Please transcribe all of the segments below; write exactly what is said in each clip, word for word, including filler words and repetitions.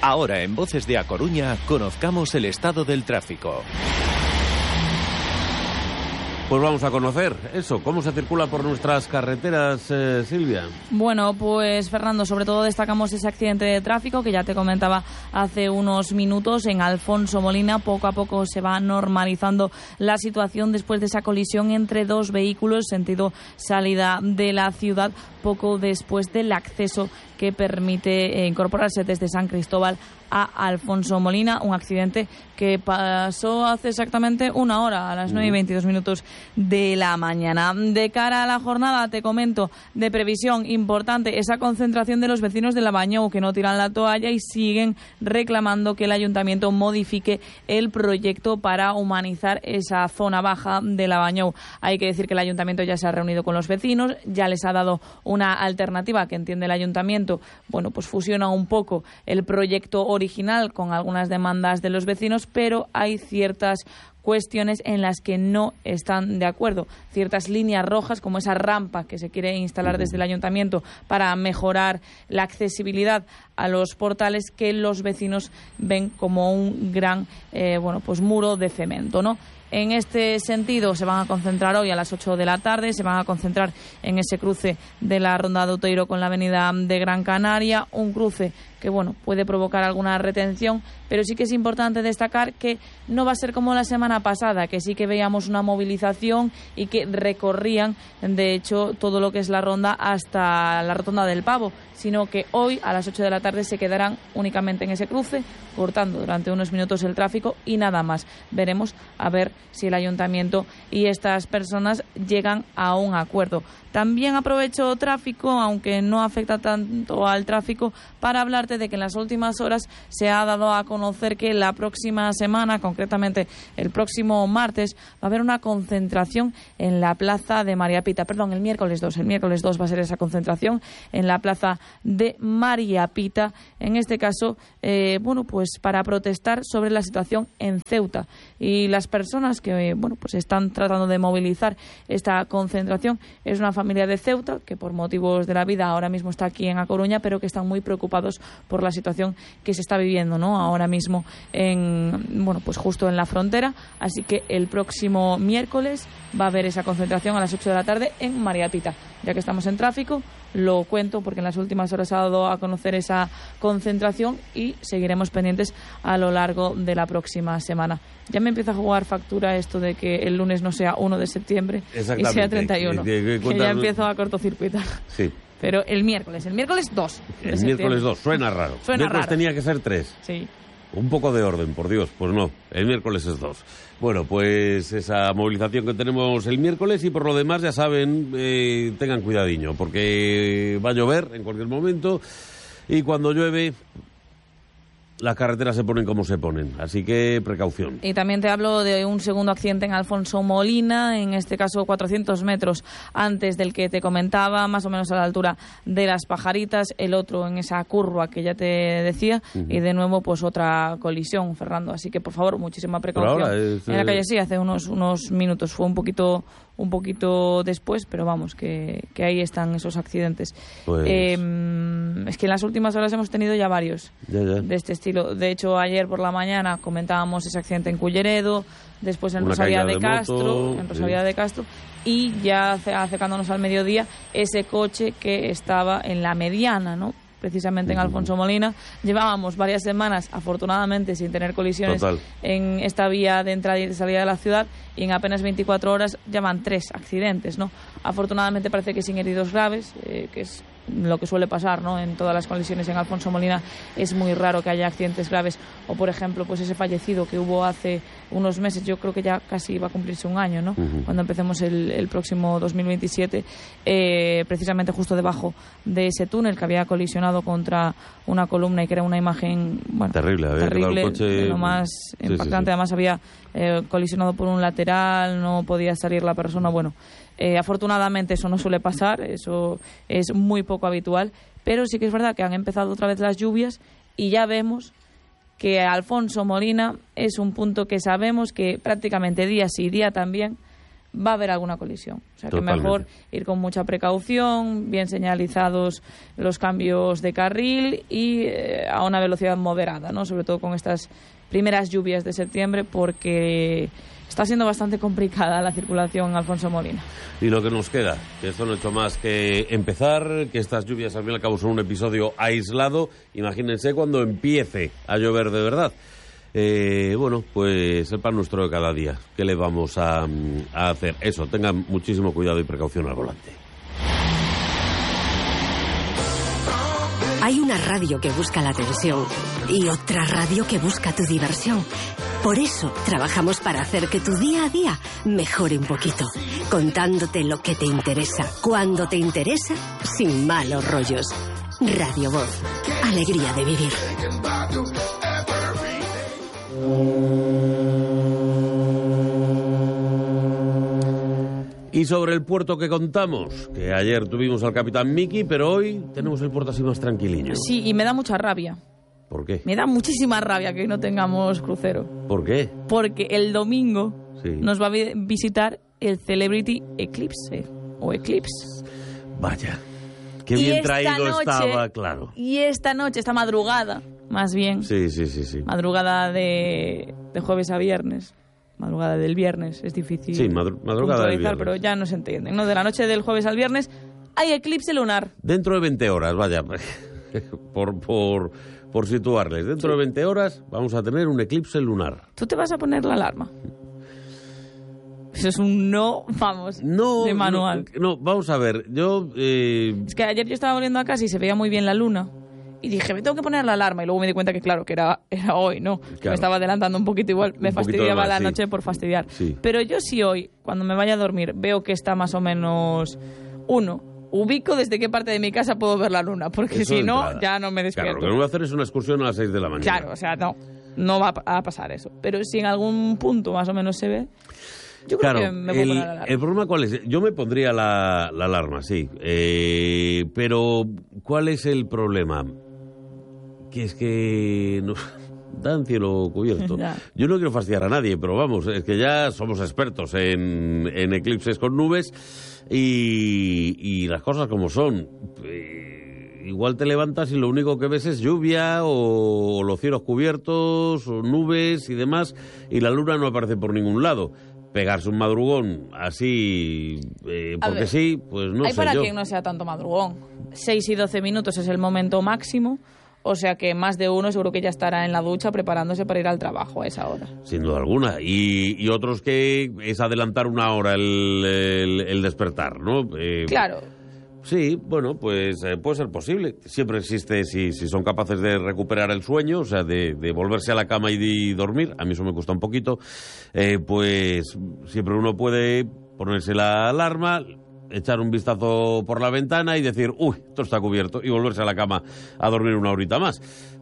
Ahora en Voces de A Coruña conozcamos el estado del tráfico. Pues vamos a conocer eso, cómo se circula por nuestras carreteras, eh, Silvia. Bueno, pues Fernando, sobre todo destacamos ese accidente de tráfico que ya te comentaba hace unos minutos en Alfonso Molina. Poco a poco se va normalizando la situación después de esa colisión entre dos vehículos, sentido salida de la ciudad, poco después del acceso que permite eh, incorporarse desde San Cristóbal a Alfonso Molina, un accidente que pasó hace exactamente una hora, a las nueve y veintidós minutos de la mañana. De cara a la jornada, te comento, de previsión importante, esa concentración de los vecinos de Lavañou que no tiran la toalla y siguen reclamando que el ayuntamiento modifique el proyecto para humanizar esa zona baja de Lavañou. Hay que decir que el ayuntamiento ya se ha reunido con los vecinos, ya les ha dado una alternativa que entiende el ayuntamiento. Bueno, pues fusiona un poco el proyecto original con algunas demandas de los vecinos, pero hay ciertas cuestiones en las que no están de acuerdo, ciertas líneas rojas como esa rampa que se quiere instalar desde el ayuntamiento para mejorar la accesibilidad a los portales, que los vecinos ven como un gran eh, bueno, pues muro de cemento, ¿no? En este sentido se van a concentrar hoy a las ocho de la tarde, se van a concentrar en ese cruce de la Ronda de Outeiro con la avenida de Gran Canaria, un cruce que bueno, puede provocar alguna retención, pero sí que es importante destacar que no va a ser como la semana pasada, que sí que veíamos una movilización y que recorrían, de hecho, todo lo que es la ronda hasta la Rotonda del Pavo, sino que hoy a las ocho de la tarde se quedarán únicamente en ese cruce, cortando durante unos minutos el tráfico y nada más. Veremos a ver si el ayuntamiento y estas personas llegan a un acuerdo. También aprovecho tráfico, aunque no afecta tanto al tráfico, para hablarte de que en las últimas horas se ha dado a conocer que la próxima semana, concretamente el próximo martes, va a haber una concentración en la plaza de María Pita. Perdón, el miércoles dos. El miércoles dos va a ser esa concentración en la plaza de María Pita. En este caso, eh, bueno, pues para protestar sobre la situación en Ceuta. Y las personas que, bueno, pues están tratando de movilizar esta concentración es una familia familia de Ceuta, que por motivos de la vida ahora mismo está aquí en A Coruña, pero que están muy preocupados por la situación que se está viviendo, ¿no?, ahora mismo en, bueno, pues justo en la frontera. Así que el próximo miércoles va a haber esa concentración a las ocho de la tarde en María Pita. Ya que estamos en tráfico, lo cuento porque en las últimas horas ha dado a conocer esa concentración y seguiremos pendientes a lo largo de la próxima semana. Ya me empieza a jugar factura esto de que el lunes no sea uno de septiembre y sea treinta y uno, que, que, que, que ya empiezo a cortocircuitar. Sí. Pero el miércoles, el miércoles dos. El miércoles dos, suena raro. Suena el miércoles raro. Tenía que ser tres. Sí. Un poco de orden, por Dios. Pues no, el miércoles es dos. Bueno, pues esa movilización que tenemos el miércoles, y por lo demás, ya saben, eh, tengan cuidadiño, porque va a llover en cualquier momento, y cuando llueve las carreteras se ponen como se ponen, así que precaución. Y también te hablo de un segundo accidente en Alfonso Molina, en este caso cuatrocientos metros antes del que te comentaba, más o menos a la altura de Las Pajaritas, el otro en esa curva que ya te decía, uh-huh. Y de nuevo pues otra colisión, Fernando, así que por favor muchísima precaución. Pero ahora es, en la calle sí, hace unos, unos minutos, fue un poquito un poquito después, pero vamos, que, que ahí están esos accidentes. Pues... Eh, es que en las últimas horas hemos tenido ya varios ya, ya. de este estilo. De hecho, ayer por la mañana comentábamos ese accidente en Culleredo, después en Rosalía de, de Castro, moto, en Rosalía sí. de Castro, y ya acercándonos al mediodía, ese coche que estaba en la Mediana, ¿no?, precisamente en Alfonso Molina. Llevábamos varias semanas, afortunadamente, sin tener colisiones Total. en esta vía de entrada y de salida de la ciudad, y en apenas veinticuatro horas ya van tres accidentes, ¿no? Afortunadamente parece que sin heridos graves, eh, que es lo que suele pasar, ¿no?, en todas las colisiones en Alfonso Molina. Es muy raro que haya accidentes graves, o por ejemplo pues ese fallecido que hubo hace unos meses, yo creo que ya casi va a cumplirse un año, ¿no?, uh-huh. cuando empecemos el, el próximo dos mil veintisiete, eh, precisamente justo debajo de ese túnel que había colisionado contra una columna y que era una imagen, bueno, terrible, había terrible, el coche... de lo más sí, impactante. Sí, sí. Además había eh, colisionado por un lateral, no podía salir la persona. Bueno, Eh, afortunadamente eso no suele pasar, eso es muy poco habitual, pero sí que es verdad que han empezado otra vez las lluvias y ya vemos que Alfonso Molina es un punto que sabemos que prácticamente día sí día también va a haber alguna colisión. O sea, Totalmente. que mejor ir con mucha precaución, bien señalizados los cambios de carril y eh, a una velocidad moderada, ¿no? Sobre todo con estas primeras lluvias de septiembre, porque está siendo bastante complicada la circulación en Alfonso Molina. Y lo que nos queda, que esto no ha hecho más que empezar, que estas lluvias al fin y al cabo son un episodio aislado. Imagínense cuando empiece a llover de verdad. Eh, bueno, pues el pan nuestro de cada día. ¿Qué le vamos a, a hacer? Eso, tengan muchísimo cuidado y precaución al volante. Hay una radio que busca la atención y otra radio que busca tu diversión. Por eso trabajamos para hacer que tu día a día mejore un poquito, contándote lo que te interesa, cuando te interesa, sin malos rollos. Radio Voz, alegría de vivir. Y sobre el puerto que contamos, que ayer tuvimos al capitán Miki, pero hoy tenemos el puerto así más tranquiliño. Sí, y me da mucha rabia. ¿Por qué? Me da muchísima rabia que no tengamos crucero. ¿Por qué? Porque el domingo Sí. nos va a vi- visitar el Celebrity Eclipse, o Eclipse. Vaya, qué Y bien esta traído noche- estaba, claro. Y esta noche, esta madrugada, más bien, Sí, sí, sí, sí. madrugada de, de jueves a viernes, madrugada del viernes, es difícil Sí, madru- madrugada del puntualizar, viernes. pero ya no se entiende, ¿no? De la noche del jueves al viernes hay eclipse lunar. Dentro de veinte horas, vaya, por, por, por situarles, dentro de veinte horas vamos a tener un eclipse lunar. ¿Tú te vas a poner la alarma? Eso es un no, vamos, No, de manual. no, no, vamos a ver, yo... eh, Es que ayer yo estaba volviendo a casa y se veía muy bien la luna. Y dije, me tengo que poner la alarma. Y luego me di cuenta que, claro, que era, era hoy, ¿no? Que Claro. me estaba adelantando un poquito igual. Me Un poquito fastidiaba más, la sí. noche por fastidiar. Sí. Pero yo sí hoy, cuando me vaya a dormir, veo que está más o menos... Uno, ubico desde qué parte de mi casa puedo ver la luna. Porque eso si de no, entrada. ya no me Claro, despierto. lo que no voy a hacer es una excursión a las seis de la mañana. Claro, o sea, no. No va a pasar eso. Pero si en algún punto más o menos se ve... Yo creo Claro, que me puedo el, poner la alarma. el problema cuál es, yo me pondría la, la alarma, sí, eh, pero ¿cuál es el problema? Que es que nos dan cielo cubierto. Ya. Yo no quiero fastidiar a nadie, pero vamos, es que ya somos expertos en, en eclipses con nubes y, y las cosas como son. Eh, igual te levantas y lo único que ves es lluvia o, o los cielos cubiertos o nubes y demás y la luna no aparece por ningún lado. Pegarse un madrugón así eh, A porque ver, sí, pues no Hay sé para yo. quien no sea tanto madrugón. seis y doce minutos es el momento máximo. O sea que más de uno seguro que ya estará en la ducha preparándose para ir al trabajo a esa hora. Sin duda alguna. Y, y otros que es adelantar una hora el, el- el despertar, ¿no? Eh, Claro, Sí, bueno, pues eh, puede ser posible. Siempre existe, si, si son capaces de recuperar el sueño, o sea, de, de volverse a la cama y, de dormir, a mí eso me cuesta un poquito, eh, pues siempre uno puede ponerse la alarma, echar un vistazo por la ventana y decir, uy, esto está cubierto, y volverse a la cama a dormir una horita más.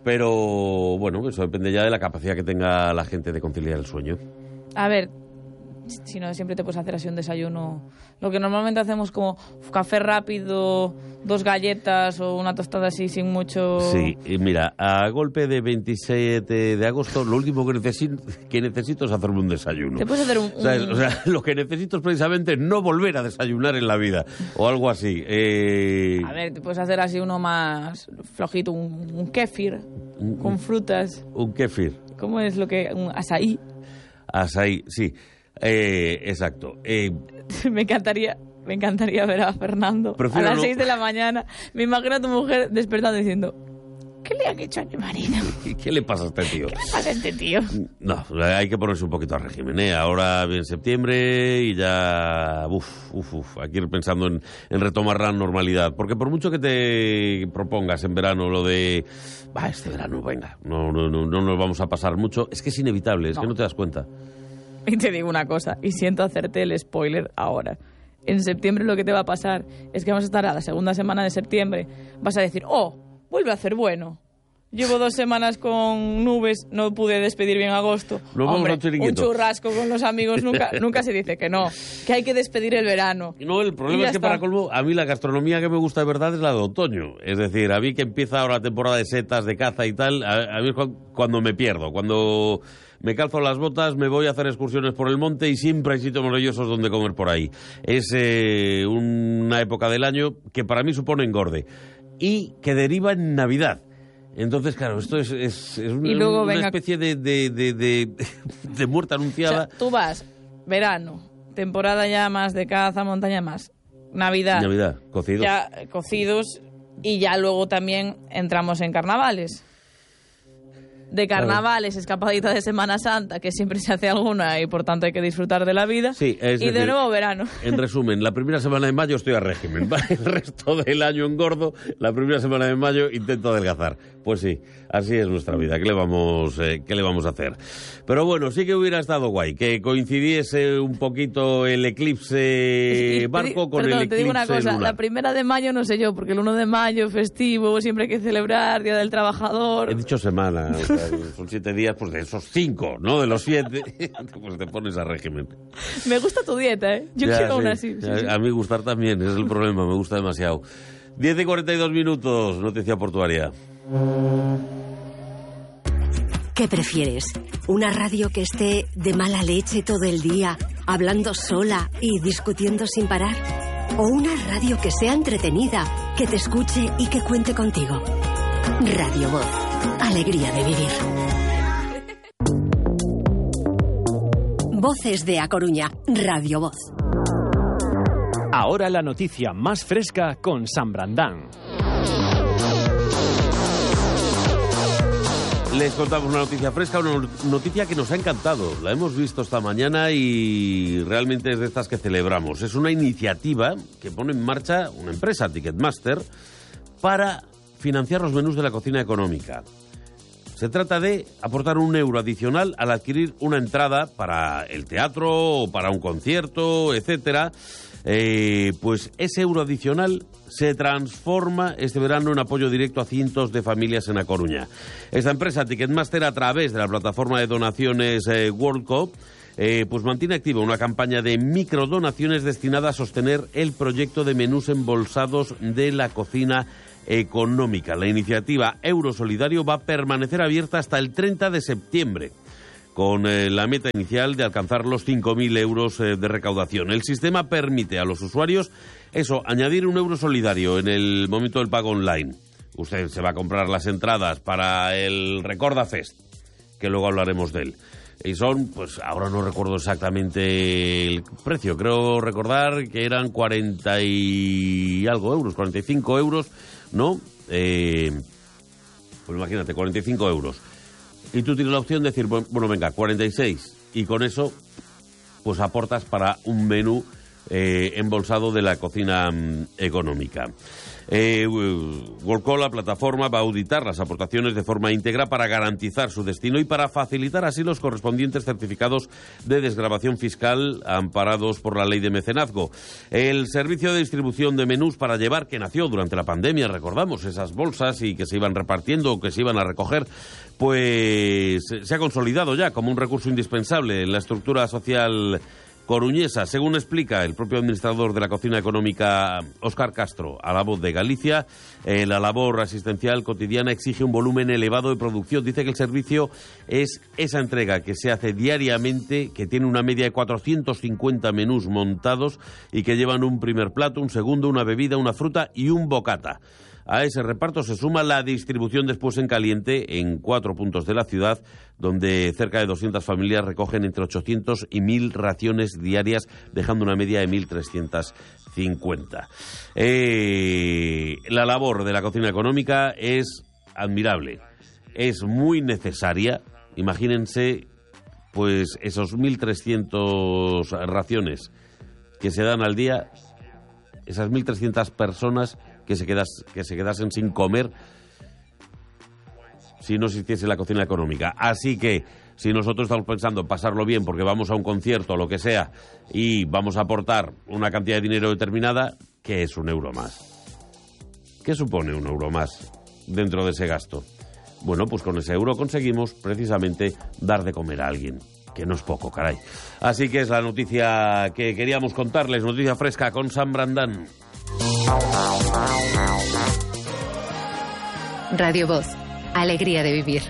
Pero, bueno, eso depende ya de la capacidad que tenga la gente de conciliar el sueño. a ver, si no siempre te puedes hacer así un desayuno. Lo que normalmente hacemos como café rápido, dos galletas o una tostada así sin mucho... Sí, y mira, a golpe de veintisiete de agosto, lo último que necesito, que necesito es hacerme un desayuno. Te puedes hacer un... un- ¿Sabes? O sea, lo que necesito es precisamente no volver a desayunar en la vida, o algo así. Eh, A ver, te puedes hacer así uno más flojito, un, un kéfir con frutas. Un kefir, ¿Cómo es lo que...? Un asaí. asaí, sí, eh, exacto. Eh, Me encantaría... Me encantaría ver a Fernando Prefiero a las no. seis de la mañana. Me imagino a tu mujer despertando diciendo, ¿qué le han hecho a mi marido? ¿qué, qué le pasa a este tío? ¿Qué le pasa a este tío? No, hay que ponerse un poquito a régimen, ¿eh? Ahora viene septiembre y ya... Uf, uf, uf, hay que ir pensando en, en retomar la normalidad. Porque por mucho que te propongas en verano lo de... Va, este verano, venga, no, no, no, no nos vamos a pasar mucho. Es que es inevitable, es No. que no te das cuenta. Y te digo una cosa, y siento hacerte el spoiler ahora. En septiembre lo que te va a pasar es que vamos a estar a la segunda semana de septiembre. Vas a decir, oh, vuelve a hacer bueno. Llevo dos semanas con nubes, no pude despedir bien agosto. Nos Hombre, vamos al un churrasco con los amigos nunca, nunca se dice que no, que hay que despedir el verano. No, el problema es que está. para colmo, a mí la gastronomía que me gusta de verdad es la de otoño. Es decir, a mí que empieza ahora la temporada de setas, de caza y tal, a, a mí es cuando me pierdo, cuando me calzo las botas, me voy a hacer excursiones por el monte y siempre hay sitios maravillosos donde comer por ahí. Es eh, una época del año que para mí supone engorde y que deriva en Navidad. Entonces, claro, esto es, es, es una, luego, una venga, especie de, de, de, de, de muerte anunciada. O sea, tú vas, verano, temporada ya más de caza, montaña más, Navidad. Navidad, cocidos. Ya eh, cocidos y ya luego también entramos en carnavales. De carnavales, escapadita de Semana Santa, que siempre se hace alguna y por tanto hay que disfrutar de la vida. Sí, es y decir, de nuevo verano. En resumen, la primera semana de mayo estoy a régimen, el resto del año engordo, la primera semana de mayo intento adelgazar. Pues sí, así es nuestra vida, ¿qué le vamos, eh, qué le vamos a hacer? Pero bueno, sí que hubiera estado guay, que coincidiese un poquito el eclipse barco con perdón, el eclipse te digo una cosa, lunar. la primera de mayo no sé yo, porque el uno de mayo, festivo, siempre hay que celebrar, Día del Trabajador. He dicho semana, o sea, son siete días, pues de esos cinco, ¿no? De los siete, pues te pones a régimen. Me gusta tu dieta, ¿eh? Yo Ya, quiero sí. una así. Sí, a, sí. a mí gustar también, ese es el problema, me gusta demasiado. diez y cuarenta y dos minutos, noticia portuaria. ¿Qué prefieres? ¿Una radio que esté de mala leche todo el día, hablando sola y discutiendo sin parar? ¿O una radio que sea entretenida, que te escuche y que cuente contigo? Radio Voz. Alegría de vivir. Voces de A Coruña. Radio Voz. Ahora la noticia más fresca con San Brandán. Les contamos una noticia fresca, una noticia que nos ha encantado. La hemos visto esta mañana y realmente es de estas que celebramos. Es una iniciativa que pone en marcha una empresa, Ticketmaster, para financiar los menús de la cocina económica. Se trata de aportar un euro adicional al adquirir una entrada para el teatro o para un concierto, etcétera. Eh, pues ese euro adicional se transforma este verano en apoyo directo a cientos de familias en A Coruña. Esta empresa, Ticketmaster, a través de la plataforma de donaciones eh, World Cup, eh, pues mantiene activa una campaña de microdonaciones destinada a sostener el proyecto de menús embolsados de la cocina económica. La iniciativa Eurosolidario va a permanecer abierta hasta el treinta de septiembre, con eh, la meta inicial de alcanzar los cinco mil euros eh, de recaudación. El sistema permite a los usuarios, eso, añadir un euro solidario en el momento del pago online. Usted se va a comprar las entradas para el Recorda Fest, que luego hablaremos de él. Y son, pues ahora no recuerdo exactamente el precio, creo recordar que eran cuarenta y algo euros, cuarenta y cinco euros, ¿no? Eh, pues imagínate, cuarenta y cinco euros. Y tú tienes la opción de decir, bueno, venga, cuarenta y seis. Y con eso, pues aportas para un menú eh, embolsado de la cocina mm, económica. Eh, Worldcall, la plataforma, va a auditar las aportaciones de forma íntegra para garantizar su destino y para facilitar así los correspondientes certificados de desgravación fiscal amparados por la ley de mecenazgo. El servicio de distribución de menús para llevar, que nació durante la pandemia, recordamos, esas bolsas y que se iban repartiendo o que se iban a recoger, pues se ha consolidado ya como un recurso indispensable en la estructura social coruñesa. Según explica el propio administrador de la cocina económica, Óscar Castro, a La Voz de Galicia, eh, la labor asistencial cotidiana exige un volumen elevado de producción. Dice que el servicio es esa entrega que se hace diariamente, que tiene una media de cuatrocientos cincuenta menús montados y que llevan un primer plato, un segundo, una bebida, una fruta y un bocata. A ese reparto se suma la distribución después en caliente en cuatro puntos de la ciudad, donde cerca de doscientas familias recogen entre ochocientos y mil raciones diarias, dejando una media de mil trescientos cincuenta. Eh, la labor de la cocina económica es admirable, es muy necesaria. Imagínense, pues, esos mil trescientas raciones que se dan al día, esas mil trescientas personas que se, quedas, que se quedasen sin comer si no existiese la cocina económica. Así que, si nosotros estamos pensando pasarlo bien porque vamos a un concierto o lo que sea y vamos a aportar una cantidad de dinero determinada, ¿qué es un euro más? ¿Qué supone un euro más dentro de ese gasto? Bueno, pues con ese euro conseguimos precisamente dar de comer a alguien, que no es poco, caray. Así que es la noticia que queríamos contarles, noticia fresca con Sam Brandán. Radio Voz, alegría de vivir.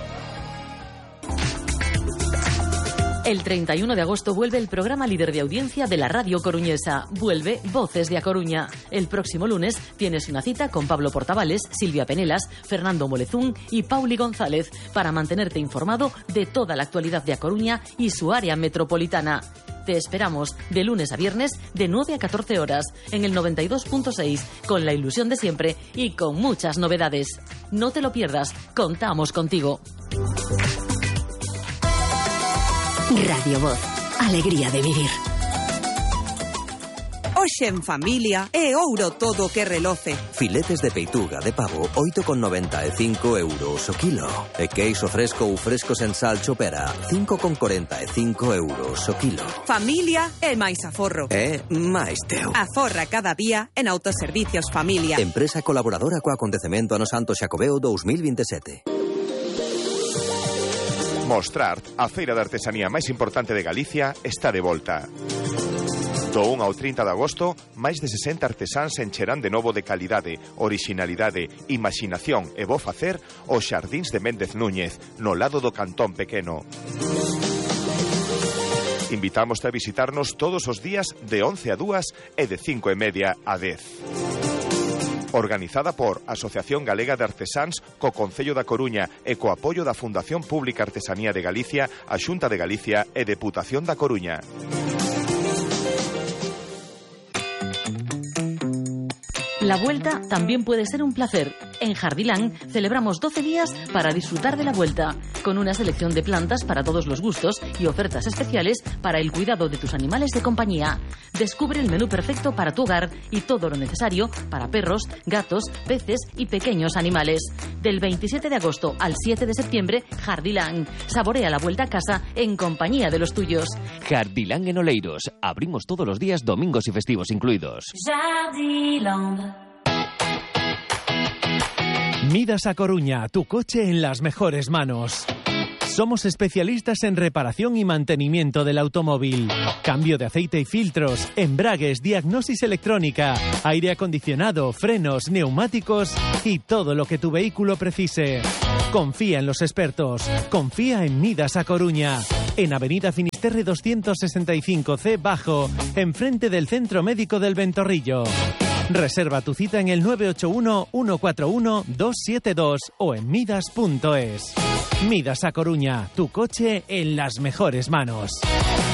El treinta y uno de agosto vuelve el programa líder de audiencia de la radio coruñesa. Vuelve Voces de A Coruña. El próximo lunes tienes una cita con Pablo Portavales, Silvia Penelas, Fernando Molezún y Pauli González para mantenerte informado de toda la actualidad de A Coruña y su área metropolitana. Te esperamos de lunes a viernes de nueve a catorce horas en el noventa y dos punto seis con la ilusión de siempre y con muchas novedades. No te lo pierdas, contamos contigo. Radio Voz, alegría de vivir. Hoxe en familia é ouro todo que reloce. Filetes de peituga de pavo, oito con noventa e cinco euros o kilo. E queixo fresco ou fresco sen sal chopera, cinco con corenta e cinco euros o kilo. Familia é máis aforro. É máis teu. Aforra cada día en Autoservicios Familia. Empresa colaboradora co acontecemento ano Santo Xacobeo dos mil veintisiete. Mostrart, a feira de artesanía máis importante de Galicia, está de volta. Do un ao trinta de agosto, máis de sesenta artesáns encherán de novo de calidade, orixinalidade, imaginación e bo facer os xardíns de Méndez Núñez, no lado do Cantón Pequeno. Invitámoste a visitarnos todos os días de once a dúas e de cinco e media a dez. Organizada por Asociación Galega de Artesáns co Concello da Coruña e co apoio da Fundación Pública Artesanía de Galicia, a Xunta de Galicia e Deputación da Coruña. La vuelta también puede ser un placer. En Jardilán celebramos doce días para disfrutar de la vuelta, con una selección de plantas para todos los gustos y ofertas especiales para el cuidado de tus animales de compañía. Descubre el menú perfecto para tu hogar y todo lo necesario para perros, gatos, peces y pequeños animales. Del veintisiete de agosto al siete de septiembre, Jardilán. Saborea la vuelta a casa en compañía de los tuyos. Jardilán en Oleiros. Abrimos todos los días, domingos y festivos incluidos. Jardilán. Midas A Coruña, tu coche en las mejores manos. Somos especialistas en reparación y mantenimiento del automóvil. Cambio de aceite y filtros, embragues, diagnosis electrónica, aire acondicionado, frenos, neumáticos y todo lo que tu vehículo precise. Confía en los expertos. Confía en Midas A Coruña. En Avenida Finisterre doscientos sesenta y cinco C Bajo, enfrente del Centro Médico del Ventorrillo. Reserva tu cita en el nueve ocho uno, uno cuatro uno, dos siete dos o en midas punto es. Midas A Coruña, tu coche en las mejores manos.